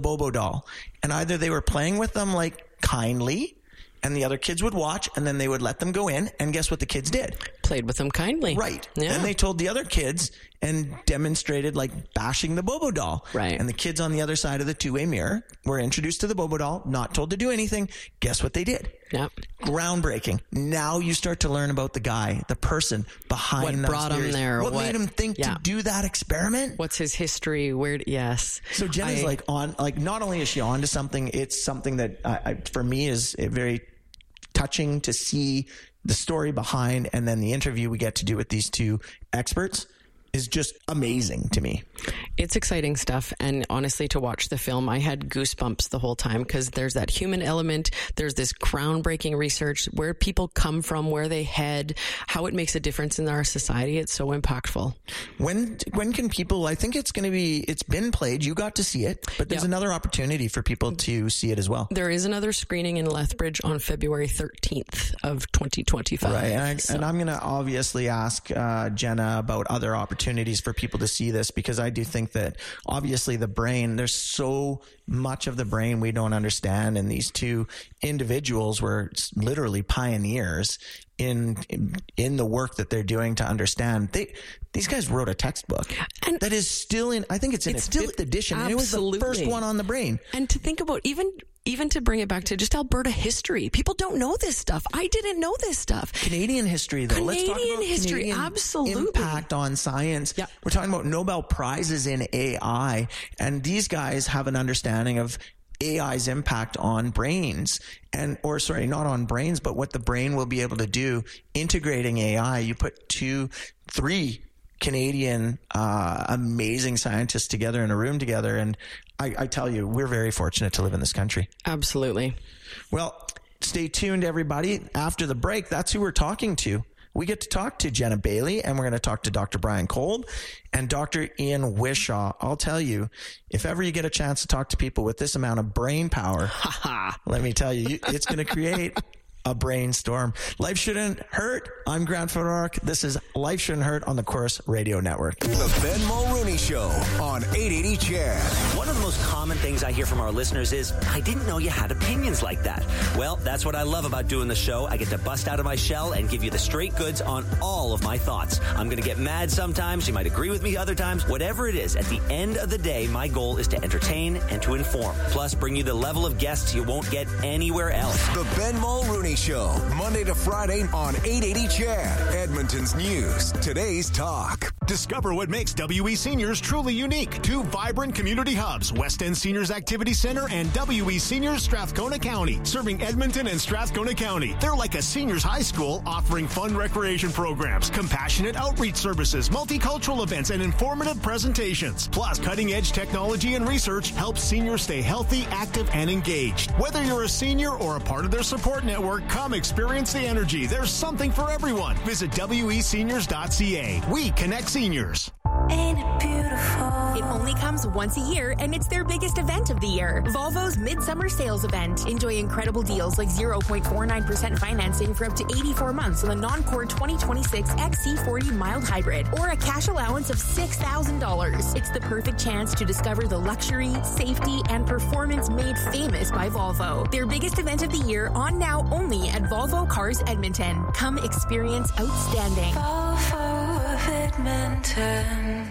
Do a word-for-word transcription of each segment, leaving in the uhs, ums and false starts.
Bobo doll. And either they were playing with them like kindly, and the other kids would watch, and then they would let them go in, and guess what the kids did? Played with them kindly. Right. Yeah. And they told the other kids and demonstrated like bashing the Bobo doll. Right. And the kids on the other side of the two-way mirror were introduced to the Bobo doll, not told to do anything. Guess what they did? Yep. Groundbreaking. Now you start to learn about the guy, the person behind what that brought him series. there. What, what made him think yeah. to do that experiment? What's his history? Where? Yes. So Jenna's I, like on, like not only is she on to something, it's something that I, I, for me is a very touching to see the story behind, and then the interview we get to do with these two experts is just amazing to me. It's exciting stuff. And honestly, to watch the film, I had goosebumps the whole time because there's that human element. There's this groundbreaking research, where people come from, where they head, how it makes a difference in our society. It's so impactful. When when can people, I think it's going to be, it's been played. You got to see it, but there's yep. another opportunity for people to see it as well. There is another screening in Lethbridge on February thirteenth of twenty twenty-five. Right. And, I, so. and I'm going to obviously ask uh, Jenna about other opportunities for people to see this, because I do think that obviously the brain, there's so much of the brain we don't understand, and these two individuals were literally pioneers in in, in the work that they're doing to understand. They these guys wrote a textbook and that is still in, I think it's in its, its fifth edition. And it was the first one on the brain. And to think about even Even to bring it back to just Alberta history. People don't know this stuff. I didn't know this stuff. Canadian history, though. Canadian Let's talk about history, Canadian absolutely. impact on science. Yeah. We're talking about Nobel Prizes in A I, and these guys have an understanding of A I's impact on brains, and or sorry, not on brains, but what the brain will be able to do integrating A I. You put two, three Canadian uh, amazing scientists together in a room together, and I, I tell you, we're very fortunate to live in this country. Absolutely. Well, stay tuned, everybody. After the break, that's who we're talking to. We get to talk to Jenna Bailey, and we're going to talk to Doctor Brian Kolb and Doctor Ian Wishaw. I'll tell you, if ever you get a chance to talk to people with this amount of brain power, let me tell you, it's going to create a brainstorm. Life Shouldn't Hurt. I'm Grant Fedoruk. This is Life Shouldn't Hurt on the Corus Radio Network. The Ben Mulrooney Show on eight eighty C H E D. One of the most common things I hear from our listeners is, I didn't know you had opinions like that. Well, that's what I love about doing the show. I get to bust out of my shell and give you the straight goods on all of my thoughts. I'm going to get mad sometimes. You might agree with me other times. Whatever it is, at the end of the day, my goal is to entertain and to inform. Plus, bring you the level of guests you won't get anywhere else. The Ben Mulrooney Show, Monday to Friday on eight eighty C H E D, Edmonton's news, today's talk. Discover what makes W E Seniors truly unique. Two vibrant community hubs, West End Seniors Activity Center and W E Seniors Strathcona County, serving Edmonton and Strathcona County. They're like a seniors high school, offering fun recreation programs, compassionate outreach services, multicultural events, and informative presentations. Plus, cutting-edge technology and research helps seniors stay healthy, active, and engaged. Whether you're a senior or a part of their support network, come experience the energy. There's something for everyone. Visit W E seniors dot C A. We connect seniors. Ain't it beautiful? It only comes once a year, and it's their biggest event of the year. Volvo's Midsummer Sales Event. Enjoy incredible deals like zero point four nine percent financing for up to eighty-four months on the non-core twenty twenty-six X C forty mild hybrid, or a cash allowance of six thousand dollars. It's the perfect chance to discover the luxury, safety, and performance made famous by Volvo. Their biggest event of the year, on now only at Volvo Cars Edmonton. Come experience outstanding. Volvo of Edmonton.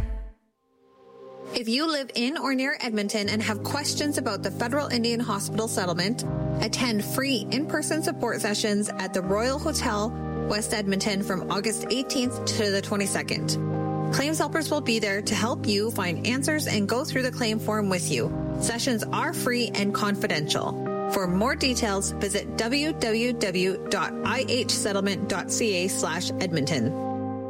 If you live in or near Edmonton and have questions about the Federal Indian Hospital settlement, attend free in-person support sessions at the Royal Hotel, West Edmonton from August eighteenth to the twenty-second. Claims helpers will be there to help you find answers and go through the claim form with you. Sessions are free and confidential. For more details, visit w w w dot i h settlement dot c a slash Edmonton.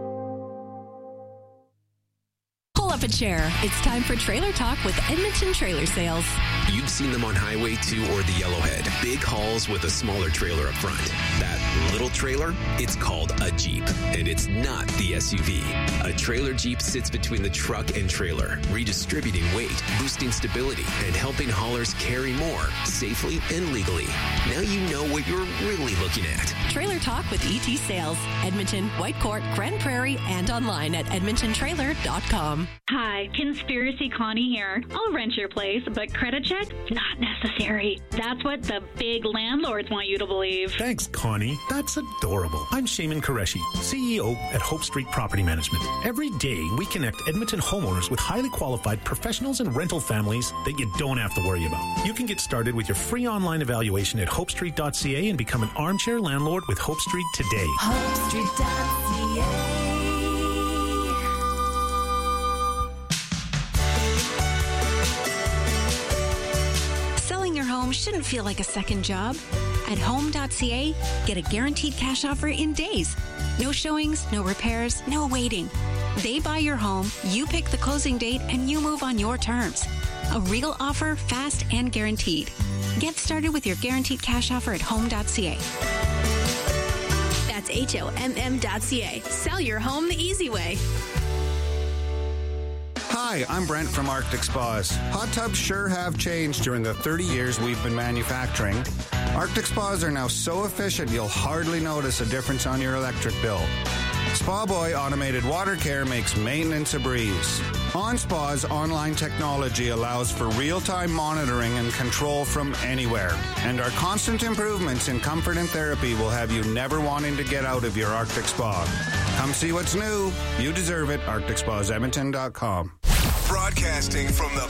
Up a chair. It's time for Trailer Talk with Edmonton Trailer Sales. You've seen them on Highway two or the Yellowhead. Big hauls with a smaller trailer up front. That little trailer, it's called a Jeep, and it's not the S U V. A trailer Jeep sits between the truck and trailer, redistributing weight, boosting stability, and helping haulers carry more safely and legally. Now you know what you're really looking at. Trailer Talk with E T Sales. Edmonton, Whitecourt, Grand Prairie, and online at edmonton trailer dot com. Hi, Conspiracy Connie here. I'll rent your place, but credit check? Not necessary. That's what the big landlords want you to believe. Thanks, Connie. That's adorable. I'm Shaman Qureshi, C E O at Hope Street Property Management. Every day, we connect Edmonton homeowners with highly qualified professionals and rental families that you don't have to worry about. You can get started with your free online evaluation at hope street dot c a and become an armchair landlord with Hope Street today. hope street dot c a. Selling your home shouldn't feel like a second job. At home dot c a, get a guaranteed cash offer in days. No showings, no repairs, no waiting. They buy your home, you pick the closing date, and you move on your terms. A real offer, fast and guaranteed. Get started with your guaranteed cash offer at home dot c a. That's H O M M dot C A. Sell your home the easy way. Hi, I'm Brent from Arctic Spas. Hot tubs sure have changed during the thirty years we've been manufacturing. Arctic Spas are now so efficient you'll hardly notice a difference on your electric bill. Spa Boy Automated Water Care makes maintenance a breeze. OnSpa's online technology allows for real-time monitoring and control from anywhere. And our constant improvements in comfort and therapy will have you never wanting to get out of your Arctic Spa. Come see what's new. You deserve it. arctic spas edmonton dot com. Broadcasting from the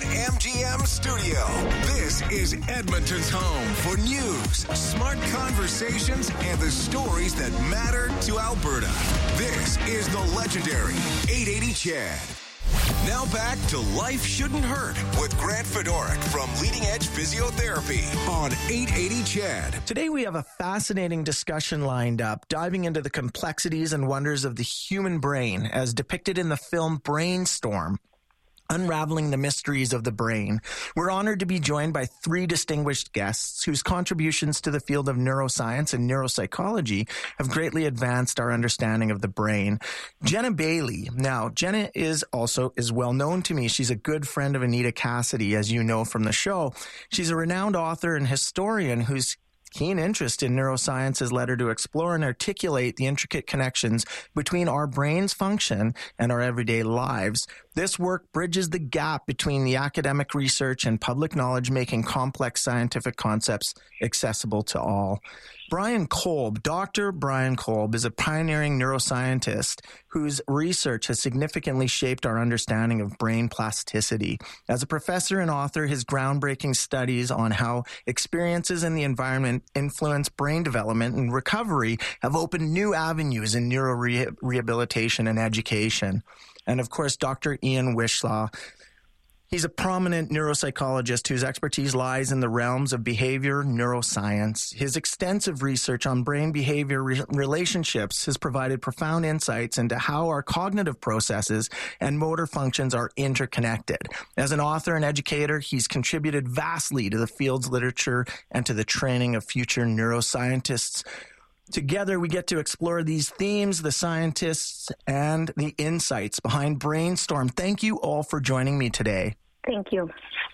BetMGM studio, this is Edmonton's home for news, smart conversations, and the stories that matter to Alberta. This is the legendary eight eighty Chad. Now back to Life Shouldn't Hurt with Grant Fedoruk from Leading Edge Physiotherapy on eight eighty Chad. Today we have a fascinating discussion lined up, diving into the complexities and wonders of the human brain as depicted in the film Brainstorm. Unraveling the mysteries of the brain. We're honored to be joined by three distinguished guests whose contributions to the field of neuroscience and neuropsychology have greatly advanced our understanding of the brain. Jenna Bailey. Now, Jenna is also is well known to me. She's a good friend of Anita Cassidy, as you know from the show. She's a renowned author and historian whose keen interest in neuroscience has led her to explore and articulate the intricate connections between our brain's function and our everyday lives. This work bridges the gap between the academic research and public knowledge, making complex scientific concepts accessible to all. Brian Kolb, Doctor Brian Kolb, is a pioneering neuroscientist whose research has significantly shaped our understanding of brain plasticity. As a professor and author, his groundbreaking studies on how experiences in the environment influence brain development and recovery have opened new avenues in neurorehabilitation and education. And of course, Doctor Ian Wishlaw. He's a prominent neuropsychologist whose expertise lies in the realms of behavior neuroscience. His extensive research on brain behavior re- relationships has provided profound insights into how our cognitive processes and motor functions are interconnected. As an author and educator, he's contributed vastly to the field's literature and to the training of future neuroscientists. Together, we get to explore these themes, the scientists, and the insights behind Brainstorm. Thank you all for joining me today. Thank you.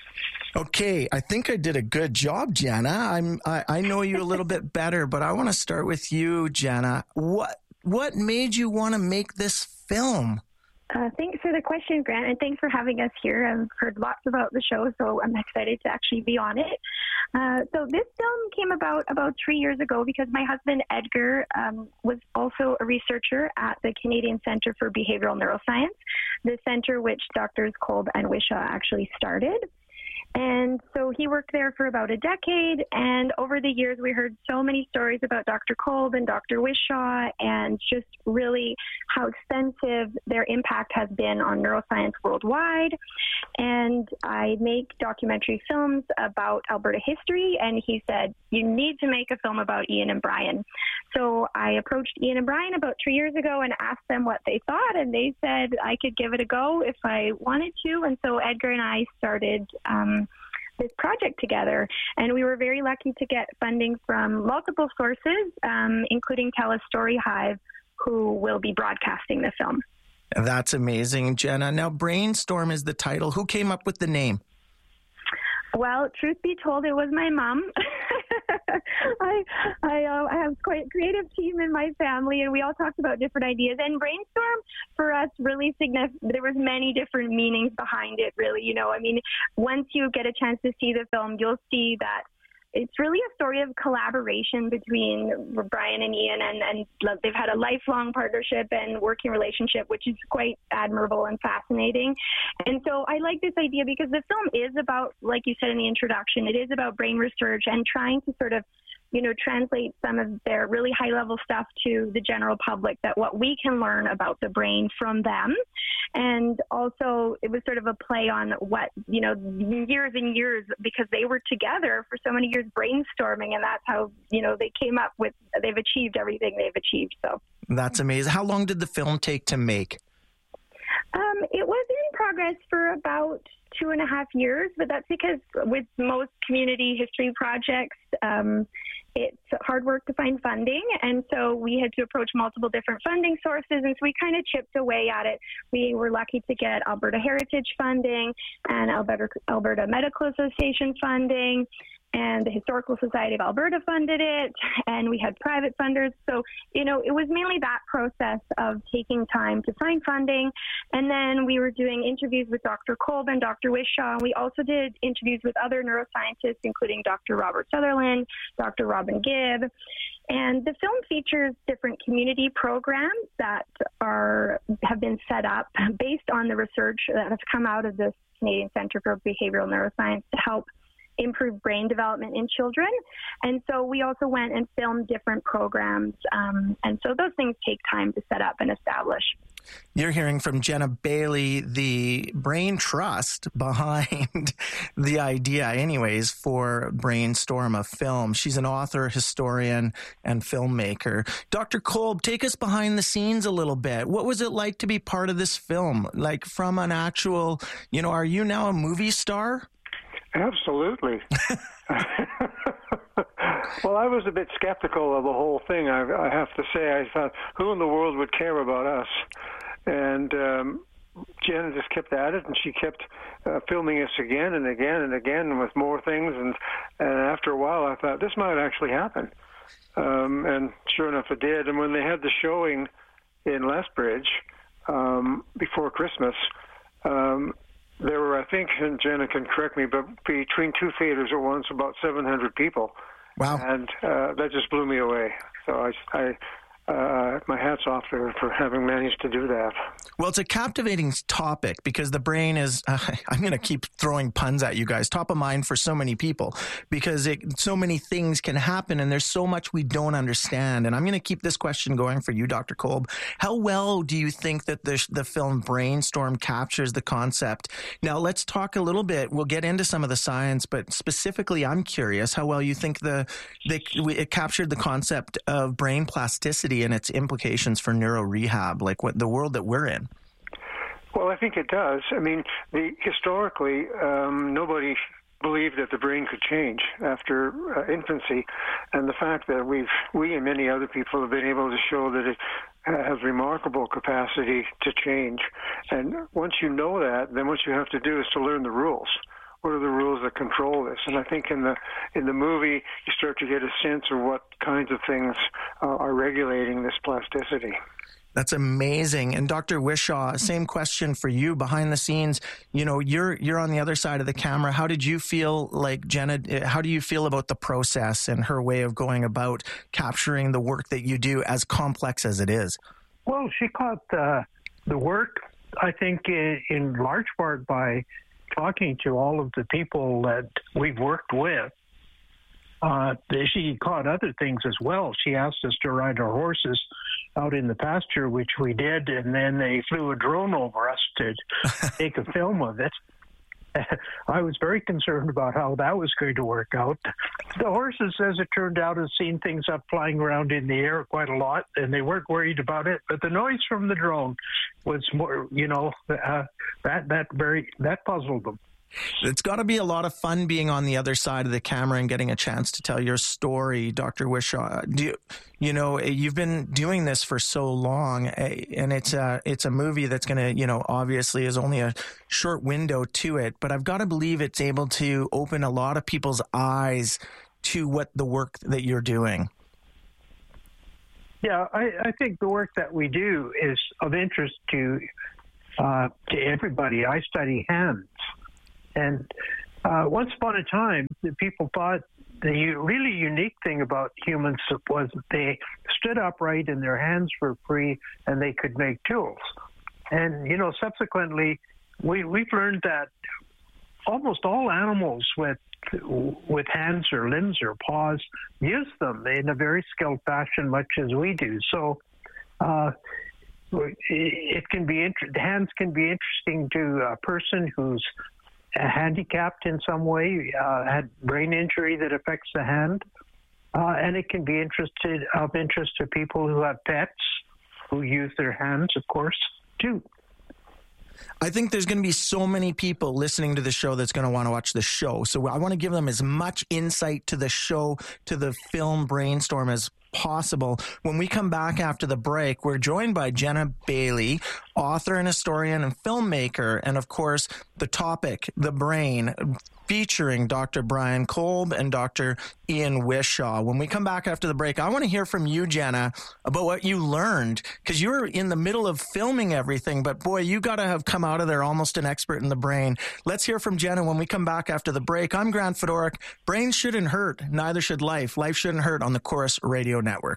Okay, I think I did a good job, Jenna. I'm, I, I know you a little bit better, but I want to start with you, Jenna. What what made you want to make this film? Uh, thanks for the question, Grant, and thanks for having us here. I've heard lots about the show, so I'm excited to actually be on it. Uh, so this film came about about three years ago because my husband, Edgar, um, was also a researcher at the Canadian Centre for Behavioral Neuroscience, the center which Doctors Kolb and Wishaw actually started. And so he worked there for about a decade, and over the years we heard so many stories about Doctor Kolb and Doctor Wishaw and just really how extensive their impact has been on neuroscience worldwide. And I make documentary films about Alberta history, and he said, you need to make a film about Ian and Brian. So I approached Ian and Brian about three years ago and asked them what they thought, and they said I could give it a go if I wanted to. And so Edgar and I started um, this project together, and we were very lucky to get funding from multiple sources, um, including TELUS Story Hive, who will be broadcasting the film. That's amazing, Jenna. Now, Brainstorm is the title. Who came up with the name? Well, truth be told, it was my mom. I I, uh, I have quite a creative team in my family, and we all talked about different ideas. And Brainstorm for us really significant. There was many different meanings behind it. Really, you know, I mean, once you get a chance to see the film, you'll see that it's really a story of collaboration between Brian and Ian, and, and they've had a lifelong partnership and working relationship, which is quite admirable and fascinating. And so I like this idea because the film is about, like you said in the introduction, it is about brain research and trying to sort of, you know, translate some of their really high-level stuff to the general public, that what we can learn about the brain from them. And also, it was sort of a play on what, you know, years and years, because they were together for so many years brainstorming, and that's how, you know, they came up with, they've achieved everything they've achieved. So that's amazing. How long did the film take to make? Um, it was in progress for about two and a half years, but that's because with most community history projects, um, it's hard work to find funding, and so we had to approach multiple different funding sources, and so we kind of chipped away at it. We were lucky to get Alberta Heritage funding and Alberta, Alberta Medical Association funding, and the Historical Society of Alberta funded it, and we had private funders. So, you know, it was mainly that process of taking time to find funding, and then we were doing interviews with Doctor Kolb and Doctor Wishaw, and we also did interviews with other neuroscientists, including Doctor Robert Sutherland, Doctor Robin Gibb. And the film features different community programs that are have been set up based on the research that has come out of the Canadian Centre for Behavioral Neuroscience to help improve brain development in children. And so we also went and filmed different programs. Um, and so those things take time to set up and establish. You're hearing from Jenna Bailey, the brain trust behind the idea, anyways, for Brainstorm, a film. She's an author, historian, and filmmaker. Doctor Kolb, take us behind the scenes a little bit. What was it like to be part of this film? Like from an actual, you know, are you now a movie star? Absolutely. Well, I was a bit skeptical of the whole thing, I, I have to say. I thought, who in the world would care about us? And um, Jenna just kept at it, and she kept uh, filming us again and again and again with more things. And, and after a while, I thought, this might actually happen. Um, and sure enough, it did. And when they had the showing in Lethbridge um, before Christmas, um, there were, I think, and Jenna can correct me, but between two theaters at once, about seven hundred people. Wow. And uh, that just blew me away. So I, I uh, my hat's off to her for having managed to do that. Well, it's a captivating topic because the brain is, uh, I'm going to keep throwing puns at you guys, top of mind for so many people because it, so many things can happen and there's so much we don't understand. And I'm going to keep this question going for you, Doctor Kolb. How well do you think that the, the film Brainstorm captures the concept? Now, let's talk a little bit. We'll get into some of the science, but specifically, I'm curious how well you think the, the it captured the concept of brain plasticity and its implications for neuro rehab, like what the world that we're in. Well, I think it does. I mean, the, historically, um, nobody believed that the brain could change after uh, infancy, and the fact that we've we and many other people have been able to show that it has remarkable capacity to change. And once you know that, then what you have to do is to learn the rules. What are the rules that control this? And I think in the in the movie, you start to get a sense of what kinds of things uh, are regulating this plasticity. That's amazing. And Doctor Wishaw, same question for you behind the scenes. You know, you're you're on the other side of the camera. How did you feel like Jenna, how do you feel about the process and her way of going about capturing the work that you do, as complex as it is? Well, she caught uh, the work, I think, in, in large part by talking to all of the people that we've worked with. Uh, she caught other things as well. She asked us to ride our horses out in the pasture, which we did, and then they flew a drone over us to take a film of it. I was very concerned about how that was going to work out. The horses, as it turned out, have seen things up flying around in the air quite a lot, and they weren't worried about it. But the noise from the drone was more, you know, uh, that that very that puzzled them. It's got to be a lot of fun being on the other side of the camera and getting a chance to tell your story, Doctor Wishaw. Do you, you know, you've been doing this for so long, and it's a, it's a movie that's going to, you know, obviously is only a short window to it, but I've got to believe it's able to open a lot of people's eyes to what the work that you're doing? Yeah, I, I think the work that we do is of interest to uh, to everybody. I study hands, and uh, once upon a time, the people thought the u- really unique thing about humans was that they stood upright and their hands were free and they could make tools. And you know, subsequently, we we've learned that almost all animals with with hands or limbs or paws use them in a very skilled fashion, much as we do. So uh, it can be inter- hands can be interesting to a person who's handicapped in some way, uh, had brain injury that affects the hand, uh, and it can be interested of interest to people who have pets who use their hands, of course, too. I think there's going to be so many people listening to the show that's going to want to watch the show. So I want to give them as much insight to the show, to the film Brainstorm as possible. When we come back after the break, we're joined by Jenna Bailey, author and historian and filmmaker. And of course, the topic, the brain, featuring Doctor Brian Kolb and Doctor Ian Wishaw. When we come back after the break, I want to hear from you, Jenna, about what you learned, because you were in the middle of filming everything, but boy, you got to have come out of there almost an expert in the brain. Let's hear from Jenna when we come back after the break. I'm Grant Fedoruk. Brains shouldn't hurt. Neither should life. Life shouldn't hurt on the Chorus Radio Network.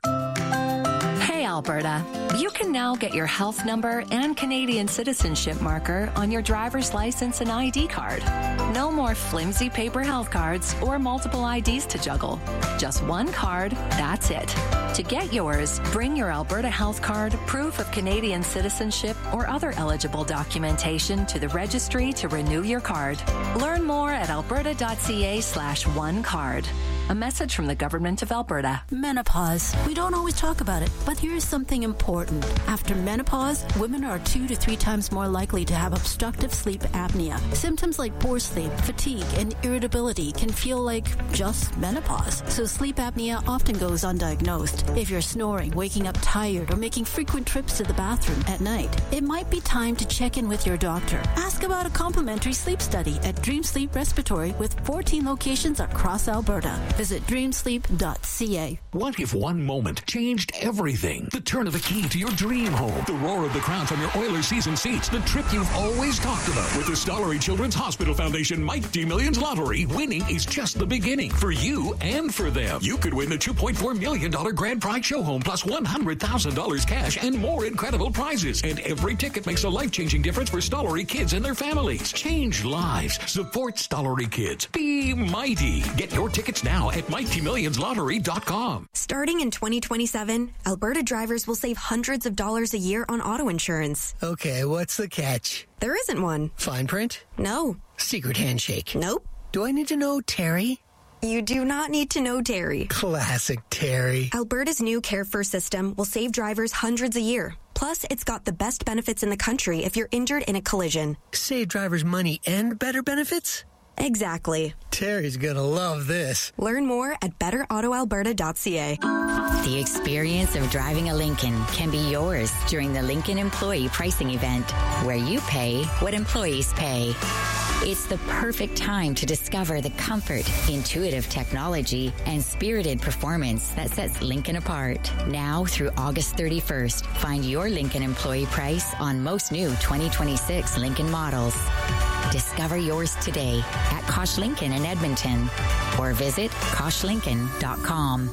Hey, Alberta. You can now get your health number and Canadian citizenship marker on your driver's license and I D card. No more flimsy paper health cards or multiple I Ds to juggle. Just one card, that's it. To get yours, bring your Alberta health card, proof of Canadian citizenship, or other eligible documentation to the registry to renew your card. Learn more at alberta.ca slash one card. A message from the Government of Alberta. Menopause. We don't always talk about it, but here's something important. After menopause, women are two to three times more likely to have obstructive sleep apnea. Symptoms like poor sleep, fatigue, and irritability can feel like just menopause. So sleep apnea often goes undiagnosed. If you're snoring, waking up tired, or making frequent trips to the bathroom at night, it might be time to check in with your doctor. Ask about a complimentary sleep study at Dream Sleep Respiratory with fourteen locations across Alberta. Visit dream sleep dot c a. What if one moment changed everything? The turn of the key to your dream home. The roar of the crowd from your Oilers season seats. The trip you've always talked about. With the Stollery Children's Hospital Foundation Mighty Millions Lottery, winning is just the beginning for you and for them. You could win the two point four million dollars grand prize show home plus one hundred thousand dollars cash and more incredible prizes. And every ticket makes a life-changing difference for Stollery kids and their families. Change lives. Support Stollery kids. Be mighty. Get your tickets now at mighty millions lottery dot com. Starting in twenty twenty-seven, Alberta drivers will save hundreds of dollars a year on auto insurance. Okay, what's the catch? There isn't one. Fine print? No. Secret handshake? Nope. Do I need to know Terry? You do not need to know Terry. Classic Terry. Alberta's new Care First system will save drivers hundreds a year. Plus, it's got the best benefits in the country if you're injured in a collision. Save drivers money and better benefits? Exactly. Terry's gonna love this. Learn more at better auto alberta dot c a. The experience of driving a Lincoln can be yours during the Lincoln Employee Pricing Event, where you pay what employees pay. It's the perfect time to discover the comfort, intuitive technology, and spirited performance that sets Lincoln apart. Now through August thirty-first, find your Lincoln employee price on most new twenty twenty-six Lincoln models. Discover yours today at Kosh Lincoln in Edmonton or visit kosh lincoln dot com.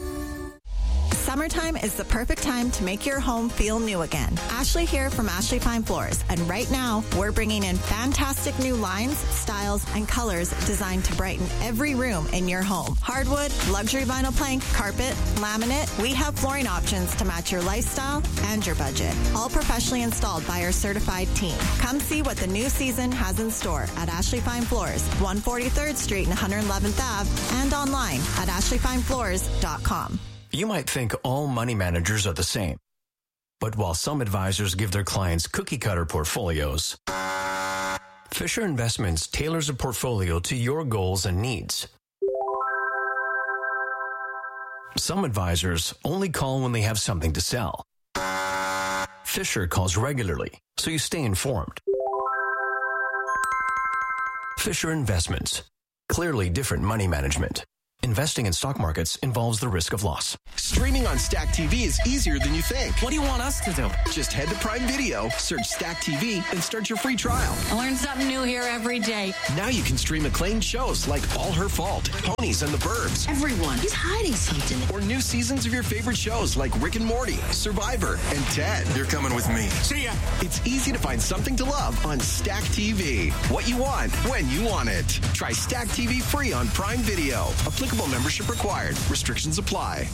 Summertime is the perfect time to make your home feel new again. Ashley here from Ashley Fine Floors, and right now we're bringing in fantastic new lines, styles, and colors designed to brighten every room in your home. Hardwood, luxury vinyl plank, carpet, laminate, we have flooring options to match your lifestyle and your budget. All professionally installed by our certified team. Come see what the new season has in store at Ashley Fine Floors, one forty-third Street and one hundred eleventh Avenue, and online at ashley fine floors dot com. You might think all money managers are the same. But while some advisors give their clients cookie-cutter portfolios, Fisher Investments tailors a portfolio to your goals and needs. Some advisors only call when they have something to sell. Fisher calls regularly, so you stay informed. Fisher Investments. Clearly different money management. Investing in stock markets involves the risk of loss. Streaming on Stack T V is easier than you think. What do you want us to do? Just head to Prime Video, search Stack T V, and start your free trial. I learn something new here every day. Now you can stream acclaimed shows like All Her Fault, Ponies and the Burbs. Everyone is hiding something. Or new seasons of your favorite shows like Rick and Morty, Survivor, and Ted. You're coming with me. See ya. It's easy to find something to love on Stack T V. What you want, when you want it. Try Stack T V free on Prime Video. Applicable membership required. Restrictions apply.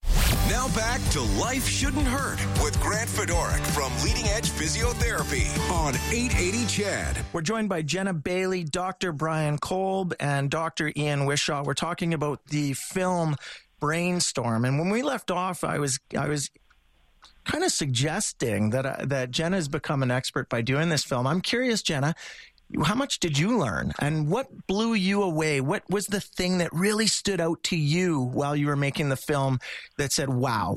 Now back to Life Shouldn't Hurt with Grant Fedorik from Leading Edge Physiotherapy on eight eighty C H E D. We're joined by Jenna Bailey, Doctor Brian Kolb, and Doctor Ian Wishaw. We're talking about the film Brainstorm. And when we left off, I was I was kind of suggesting that uh, that Jenna has become an expert by doing this film. I'm curious, Jenna, how much did you learn, and what blew you away? What was the thing that really stood out to you while you were making the film that said, wow?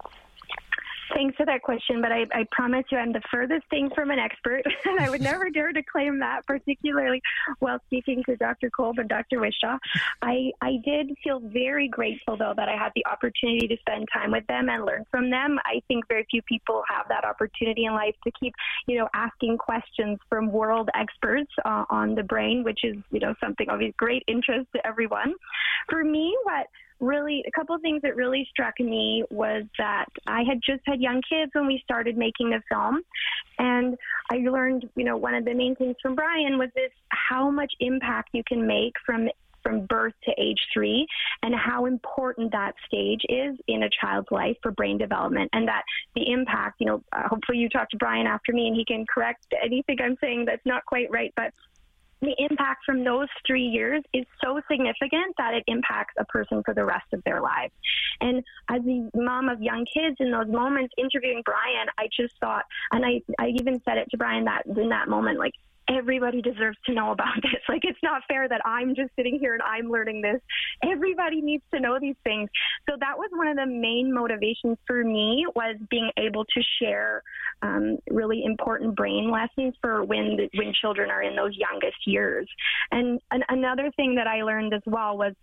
Thanks for that question, but I, I promise you I'm the furthest thing from an expert, and I would never dare to claim that, particularly while speaking to Doctor Kolb and Doctor Wishaw. I, I did feel very grateful, though, that I had the opportunity to spend time with them and learn from them. I think very few people have that opportunity in life to keep, you know, asking questions from world experts uh, on the brain, which is, you know, something of great interest to everyone. For me, what really, a couple of things that really struck me was that I had just had young kids when we started making the film. And I learned, you know, one of the main things from Brian was this, how much impact you can make from from birth to age three, and how important that stage is in a child's life for brain development, and that the impact, you know, uh, hopefully you talk to Brian after me and he can correct anything I'm saying that's not quite right, but the impact from those three years is so significant that it impacts a person for the rest of their lives. And as a mom of young kids, in those moments interviewing Brian, I just thought, and I, I even said it to Brian that in that moment, like, everybody deserves to know about this. Like, it's not fair that I'm just sitting here and I'm learning this. Everybody needs to know these things. So that was one of the main motivations for me, was being able to share um, really important brain lessons for when the, when children are in those youngest years. And an, another thing that I learned as well was,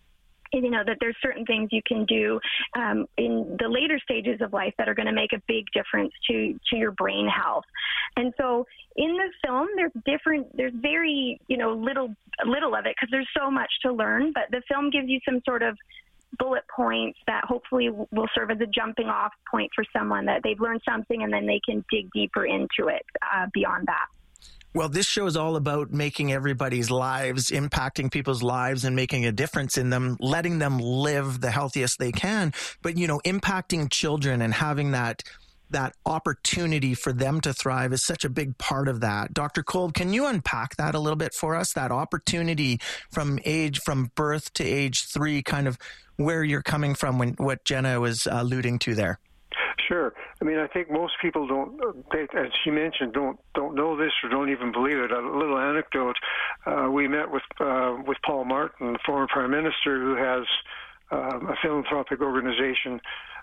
you know, that there's certain things you can do um, in the later stages of life that are going to make a big difference to, to your brain health. And so in the film, there's different, there's very, you know, little, little of it, because there's so much to learn, but the film gives you some sort of bullet points that hopefully will serve as a jumping off point for someone, that they've learned something and then they can dig deeper into it uh, beyond that. Well, this show is all about making everybody's lives, impacting people's lives and making a difference in them, letting them live the healthiest they can. But, you know, impacting children and having that that opportunity for them to thrive is such a big part of that. Doctor Kolb, can you unpack that a little bit for us? That opportunity from age, from birth to age three, kind of where you're coming from, when what Jenna was alluding to there. Sure. I mean, I think most people don't, they, as she mentioned, don't don't know this or don't even believe it. A little anecdote: uh, we met with uh, with Paul Martin, the former Prime Minister, who has um, a philanthropic organization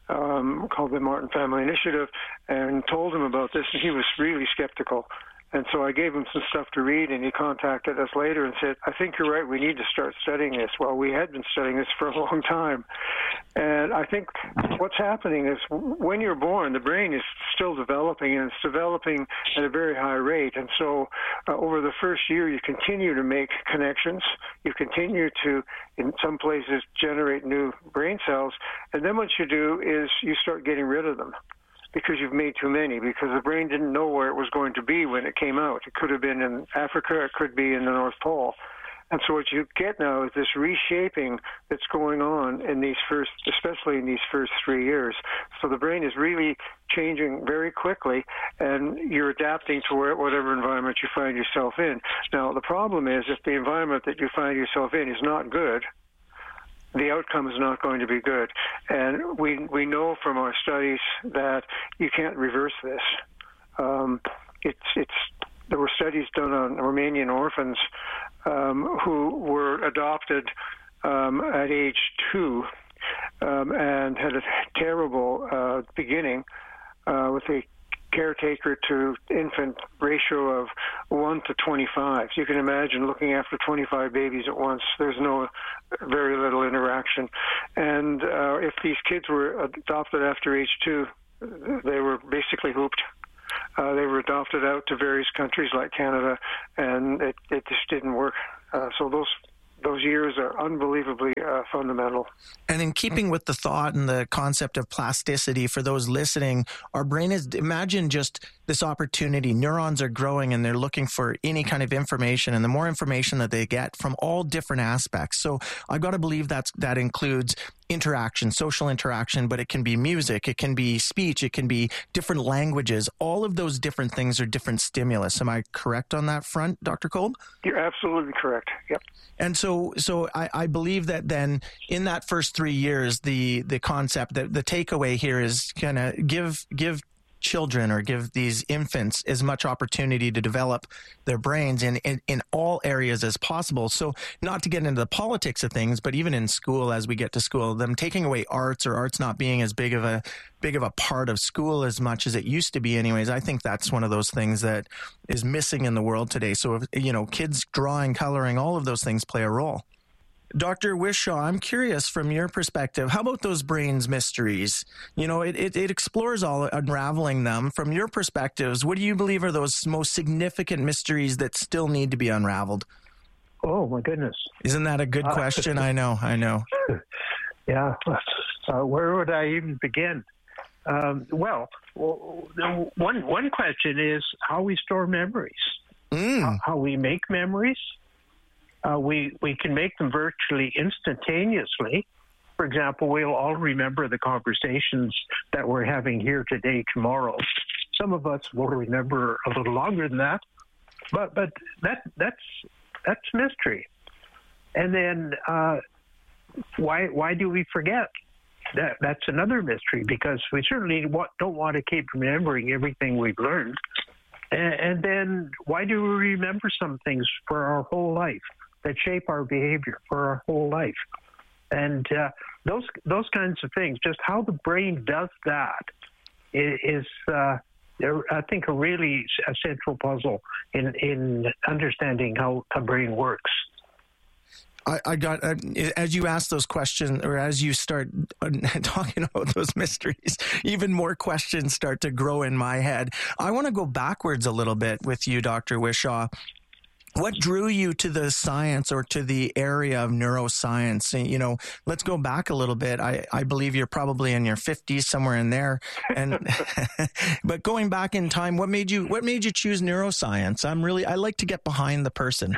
um, called the Martin Family Initiative, and told him about this, and he was really skeptical. And so I gave him some stuff to read, and he contacted us later and said, I think you're right, we need to start studying this. Well, we had been studying this for a long time. And I think what's happening is when you're born, the brain is still developing, and it's developing at a very high rate. And so uh, over the first year, you continue to make connections. You continue to, in some places, generate new brain cells. And then what you do is you start getting rid of them, because you've made too many, because the brain didn't know where it was going to be when it came out. It could have been in Africa, it could be in the North Pole. And so what you get now is this reshaping that's going on in these first, especially in these first three years. So the brain is really changing very quickly, and you're adapting to where, whatever environment you find yourself in. Now, the problem is, if the environment that you find yourself in is not good, the outcome is not going to be good. And we we know from our studies that you can't reverse this. Um, it's it's there were studies done on Romanian orphans um, who were adopted um, at age two um, and had a terrible uh, beginning uh, with a caretaker to infant ratio of one to twenty-five. So you can imagine looking after twenty-five babies at once. There's no very little interaction interaction. And uh, if these kids were adopted after age two, they were basically hooped. Uh, they were adopted out to various countries like Canada, and it, it just didn't work. Uh, so those those years are unbelievably uh, fundamental. And in keeping with the thought and the concept of plasticity, for those listening, our brain is, imagine just this opportunity. Neurons are growing and they're looking for any kind of information, and the more information that they get from all different aspects. So I've got to believe that's, that includes interaction, social interaction, but it can be music, it can be speech, it can be different languages. All of those different things are different stimulus. Am I correct on that front, Doctor Kolb? You're absolutely correct. Yep. And so, so I, I believe that then in that first three years, the the concept, that the takeaway here is kind of give give children or give these infants as much opportunity to develop their brains in, in, in all areas as possible. So not to get into the politics of things, but even in school, as we get to school, them taking away arts or arts not being as big of a big of a part of school as much as it used to be anyways. I think that's one of those things that is missing in the world today. So, if, you know, kids drawing, coloring, all of those things play a role. Doctor Wishaw, I'm curious from your perspective, how about those brains mysteries? You know, it, it, it explores all unraveling them. From your perspectives, what do you believe are those most significant mysteries that still need to be unraveled? Oh, my goodness. Isn't that a good Uh, question? I know, I know. Yeah. Uh, where would I even begin? Um, well, w- one one question is how we store memories, mm. how, how we make memories. Uh, we we can make them virtually instantaneously. For example, we'll all remember the conversations that we're having here today, tomorrow. Some of us will remember a little longer than that, but but that that's that's mystery. And then uh, why why do we forget? That that's another mystery, because we certainly wa- don't want to keep remembering everything we've learned. And, and then why do we remember some things for our whole life that shape our behavior for our whole life? And uh, those those kinds of things, just how the brain does that, is, uh, I think, a really a central puzzle in, in understanding how a brain works. I, I got, uh, as you ask those questions, or as you start uh, talking about those mysteries, even more questions start to grow in my head. I want to go backwards a little bit with you, Doctor Wishaw. What drew you to the science or to the area of neuroscience? And, you know, let's go back a little bit. I, I believe you're probably in your fifties, somewhere in there. And but going back in time, what made you what made you choose neuroscience? I'm really I like to get behind the person.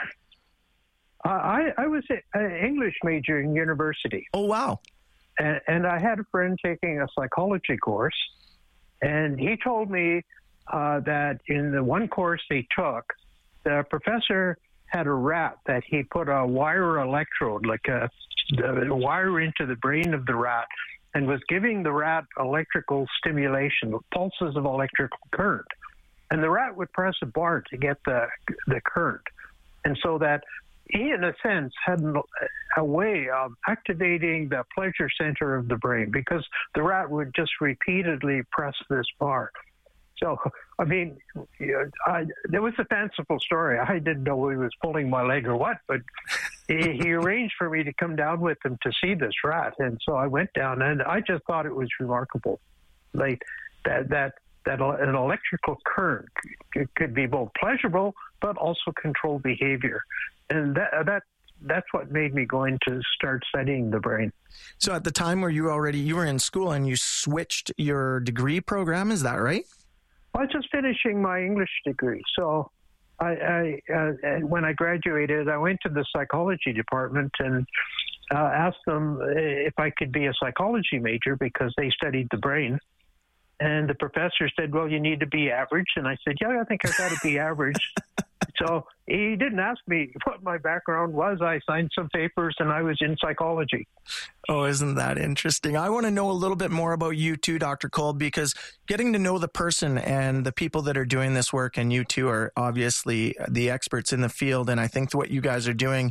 Uh, I, I was an English major in university. Oh, wow. And, and I had a friend taking a psychology course, and he told me uh, that in the one course he took, the professor had a rat that he put a wire electrode, like a, a wire into the brain of the rat, and was giving the rat electrical stimulation, pulses of electrical current. And the rat would press a bar to get the the current. And so that he, in a sense, had a way of activating the pleasure center of the brain, because the rat would just repeatedly press this bar. So, I mean, you know, I, there was a fanciful story. I didn't know he was pulling my leg or what, but he, he arranged for me to come down with him to see this rat. And so I went down, and I just thought it was remarkable. Like that, that, that an electrical current could be both pleasurable, but also control behavior. And that, that that's what made me go into start studying the brain. So at the time where you were already, you were in school and you switched your degree program, is that right? I was just finishing my English degree. So I, I uh, when I graduated, I went to the psychology department and uh, asked them if I could be a psychology major, because they studied the brain. And the professor said, well, you need to be average. And I said, yeah, I think I've got to be average. So he didn't ask me what my background was. I signed some papers and I was in psychology. Oh, isn't that interesting? I want to know a little bit more about you too, Doctor Kolb, because getting to know the person and the people that are doing this work, and you two are obviously the experts in the field. And I think what you guys are doing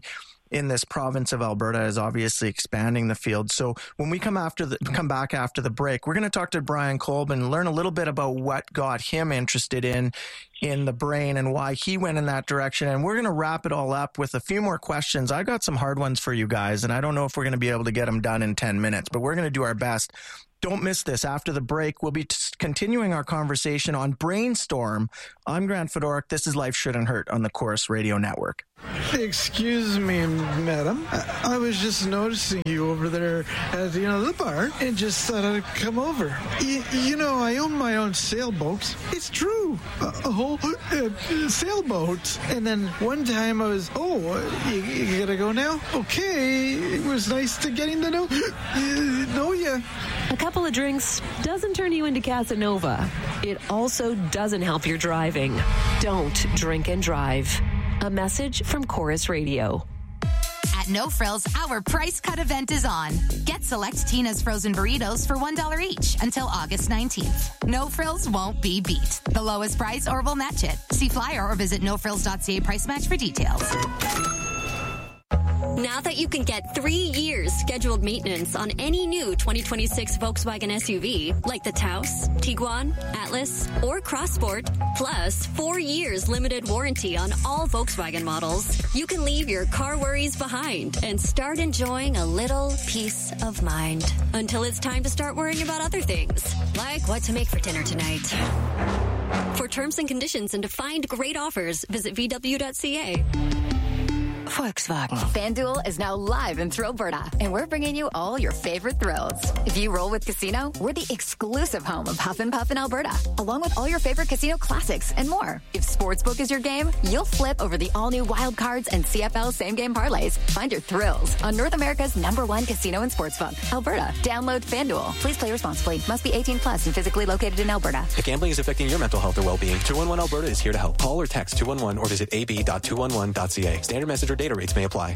in this province of Alberta is obviously expanding the field. So when we come after the come back after the break, we're going to talk to Brian Kolb and learn a little bit about what got him interested in in the brain and why he went in that direction. And we're going to wrap it all up with a few more questions. I got some hard ones for you guys, and I don't know if we're going to be able to get them done in ten minutes, but we're going to do our best. Don't miss this. After the break, we'll be t- continuing our conversation on Brainstorm. I'm Grant Fedoruk. This is Life Shouldn't Hurt on the Chorus Radio Network. Excuse me, madam. I, I was just noticing you over there at you know the bar and just thought I'd come over. Y- you know, I own my own sailboat. It's true. A, a whole uh, sailboat. And then one time I was, oh, you, you gotta go now? Okay. It was nice to getting to know, uh, know you. A couple of drinks doesn't turn you into Casanova. It also doesn't help your driving. Don't drink and drive. A message from Chorus Radio. At No Frills, our price cut event is on. Get select Tina's frozen burritos for one dollar each until August nineteenth. No Frills won't be beat. The lowest price or we'll match it. See flyer or visit no frills dot c a price match for details. Now that you can get three years scheduled maintenance on any new twenty twenty-six Volkswagen S U V, like the Taos, Tiguan, Atlas, or Crossport, plus four years limited warranty on all Volkswagen models, you can leave your car worries behind and start enjoying a little peace of mind until it's time to start worrying about other things, like what to make for dinner tonight. For terms and conditions and to find great offers, visit v w dot c a. Volkswagen. FanDuel is now live in Thrillberta, and we're bringing you all your favorite thrills. If you roll with Casino, we're the exclusive home of Huff and Puff in Alberta, along with all your favorite casino classics and more. If Sportsbook is your game, you'll flip over the all-new Wild Cards and C F L same-game parlays. Find your thrills on North America's number one casino and sportsbook, Alberta. Download FanDuel. Please play responsibly. Must be eighteen plus and physically located in Alberta. If gambling is affecting your mental health or well-being, two one one Alberta is here to help. Call or text two one one or visit a b dot two one one dot c a. Standard message or data rates may apply.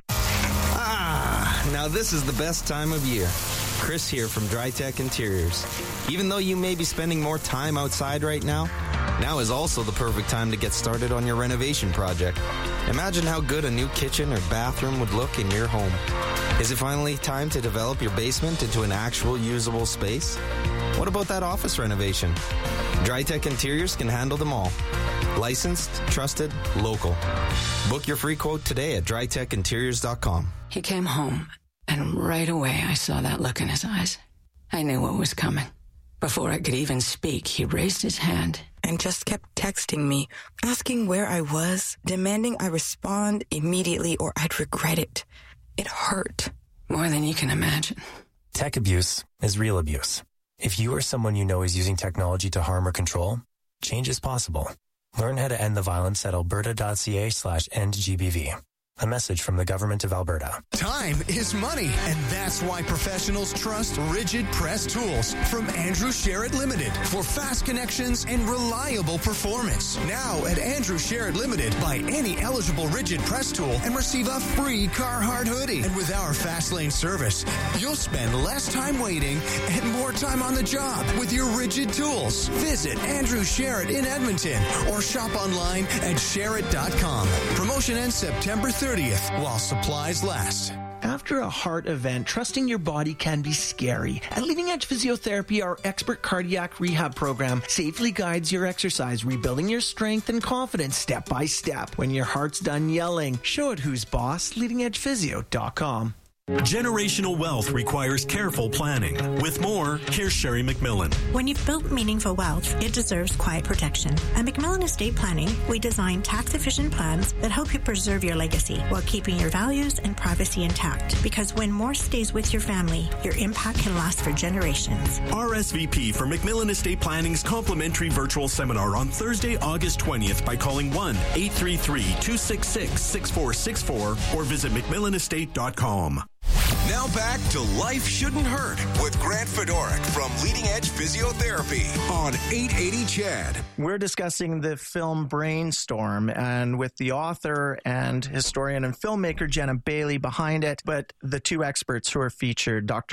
Ah, now this is the best time of year. Chris here from DryTech Interiors. Even though you may be spending more time outside right now, now is also the perfect time to get started on your renovation project. Imagine how good a new kitchen or bathroom would look in your home. Is it finally time to develop your basement into an actual usable space? What about that office renovation? DryTech Interiors can handle them all. Licensed, trusted, local. Book your free quote today at dry tech interiors dot com. He came home, and right away I saw that look in his eyes. I knew what was coming. Before I could even speak, he raised his hand and just kept texting me, asking where I was, demanding I respond immediately or I'd regret it. It hurt. More than you can imagine. Tech abuse is real abuse. If you or someone you know is using technology to harm or control, change is possible. Learn how to end the violence at alberta.ca slash end GBV. A message from the Government of Alberta. Time is money, and that's why professionals trust Rigid Press Tools from Andrew Sherritt Limited for fast connections and reliable performance. Now at Andrew Sherritt Limited, buy any eligible Rigid Press tool and receive a free Carhartt hoodie. And with our fast lane service, you'll spend less time waiting and more time on the job with your Rigid tools. Visit Andrew Sherritt in Edmonton or shop online at sherritt dot com. Promotion ends September thirtieth while supplies last. After a heart event, trusting your body can be scary. At Leading Edge Physiotherapy, our expert cardiac rehab program safely guides your exercise, rebuilding your strength and confidence step by step. When your heart's done yelling, show it who's boss. leading edge physio dot com. Generational wealth requires careful planning. With more, here's Sherry McMillan. When you've built meaningful wealth, it deserves quiet protection. At McMillan Estate Planning, we design tax-efficient plans that help you preserve your legacy while keeping your values and privacy intact. Because when more stays with your family, your impact can last for generations. R S V P for McMillan Estate Planning's complimentary virtual seminar on Thursday, August twentieth by calling one eight three three, two six six, six four six four or visit mcmillan estate dot com. Now back to Life Shouldn't Hurt with Grant Fedoruk from Leading Edge Physiotherapy on eight eighty C H E D. We're discussing the film Brainstorm, and with the author and historian and filmmaker Jenna Bailey behind it, but the two experts who are featured, Doctor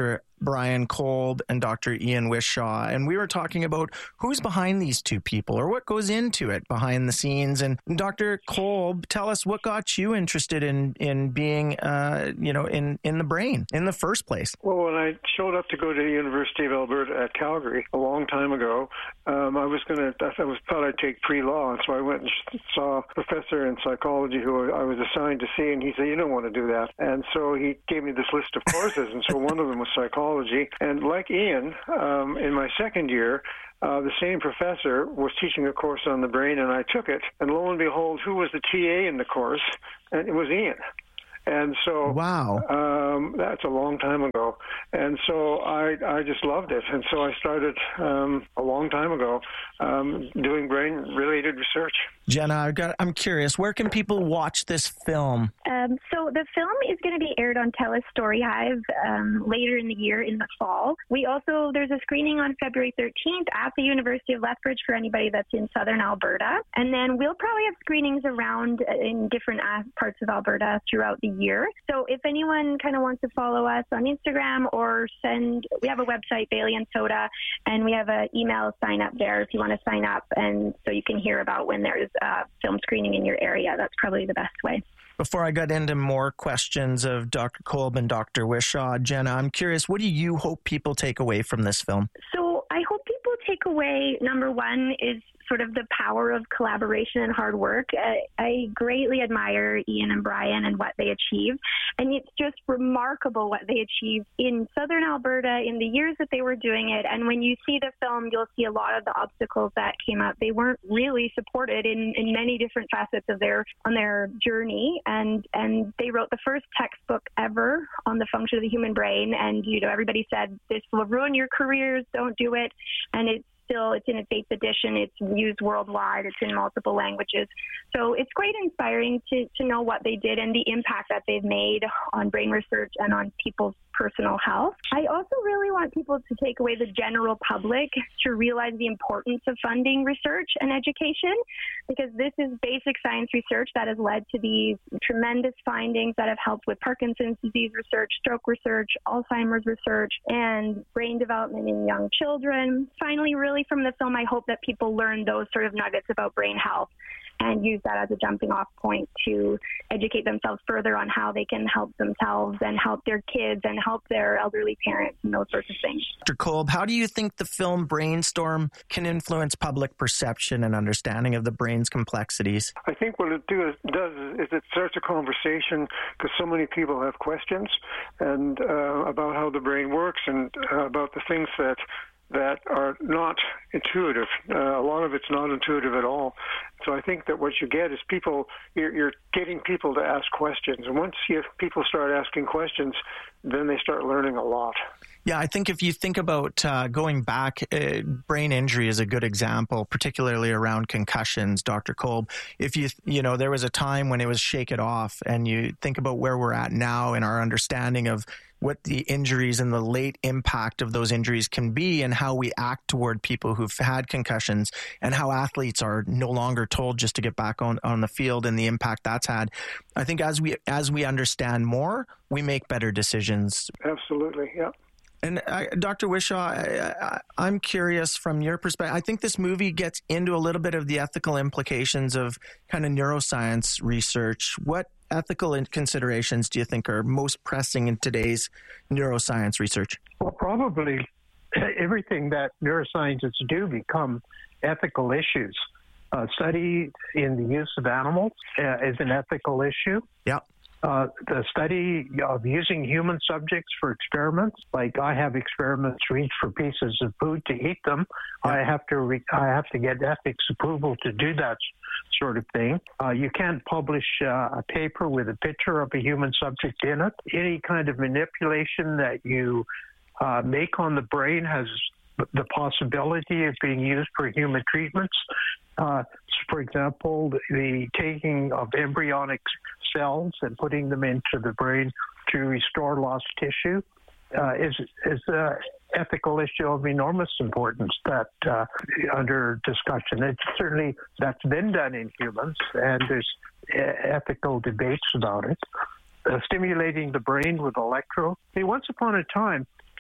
Brian Kolb and Doctor Ian Wishaw, and we were talking about who's behind these two people or what goes into it behind the scenes. And Doctor Kolb, tell us what got you interested in in being, uh, you know, in in the brain in the first place. Well, when I showed up to go to the University of Alberta at Calgary a long time ago, um, I was going to, I was thought I'd take pre-law, and so I went and saw a professor in psychology who I was assigned to see, and he said, "You don't want to do that." And so he gave me this list of courses, and so one of them was psychology. And like Ian, um, in my second year, Uh, the same professor was teaching a course on the brain, and I took it. And lo and behold, who was the T A in the course? And it was Ian. And so, wow, um, that's a long time ago. And so I, I just loved it. And so I started um, a long time ago um, doing brain-related research. Jenna, I've got, I'm curious, where can people watch this film? Um, so the film is going to be aired on TELUS Story Hive um, later in the year, in the fall. We also, there's a screening on February thirteenth at the University of Lethbridge for anybody that's in southern Alberta. And then we'll probably have screenings around in different parts of Alberta throughout the year. So if anyone kind of wants to follow us on Instagram or send, we have a website, Bailey and Soda, and we have an email sign up there if you want to sign up, and so you can hear about when there's a film screening in your area. That's probably the best way. Before I got into more questions of Doctor Kolb and Doctor Wishaw, Jenna, I'm curious, what do you hope people take away from this film? So I hope people take away, number one, is sort of the power of collaboration and hard work. I, I greatly admire Ian and Brian and what they achieved. And it's just remarkable what they achieved in southern Alberta in the years that they were doing it. And when you see the film, you'll see a lot of the obstacles that came up. They weren't really supported in, in many different facets of their on their journey. And, and they wrote the first textbook ever on the function of the human brain. And, you know, everybody said, this will ruin your careers, don't do it. And it's still, it's in its eighth edition. It's used worldwide. It's in multiple languages. So it's quite inspiring to, to know what they did and the impact that they've made on brain research and on people's personal health. I also really want people to take away the general public to realize the importance of funding research and education, because this is basic science research that has led to these tremendous findings that have helped with Parkinson's disease research, stroke research, Alzheimer's research, and brain development in young children. Finally, really from the film, I hope that people learn those sort of nuggets about brain health and use that as a jumping off point to educate themselves further on how they can help themselves and help their kids and help their elderly parents and those sorts of things. Doctor Kolb, how do you think the film Brainstorm can influence public perception and understanding of the brain's complexities? I think what it do, does is it starts a conversation, because so many people have questions and uh, about how the brain works and uh, about the things that that are not intuitive. Uh, a lot of it's not intuitive at all. So I think that what you get is people, you're, you're getting people to ask questions. And once you, people start asking questions, then they start learning a lot. Yeah, I think if you think about uh, going back, uh, brain injury is a good example, particularly around concussions, Doctor Kolb. If you, you know, there was a time when it was shake it off, and you think about where we're at now in our understanding of what the injuries and the late impact of those injuries can be and how we act toward people who've had concussions and how athletes are no longer told just to get back on, on the field and the impact that's had. I think as we as we understand more, we make better decisions. Absolutely, yeah. And uh, Doctor Wishaw, I, I, I'm curious from your perspective. I think this movie gets into a little bit of the ethical implications of kind of neuroscience research. What ethical considerations do you think are most pressing in today's neuroscience research? Well, probably everything that neuroscientists do become ethical issues. Uh, study in the use of animals uh, is an ethical issue. Yeah. Uh, the study of using human subjects for experiments, like I have experiments reach for pieces of food to eat them. Yeah. I have to re- I have to get ethics approval to do that sort of thing. Uh, you can't publish uh, a paper with a picture of a human subject in it. Any kind of manipulation that you uh, make on the brain has the possibility of being used for human treatments. Uh, for example, the, the taking of embryonic cells and putting them into the brain to restore lost tissue uh, is is an ethical issue of enormous importance that uh, under discussion. It's certainly that's been done in humans, and there's ethical debates about it. Uh, stimulating the brain with electrodes. See, once upon a time,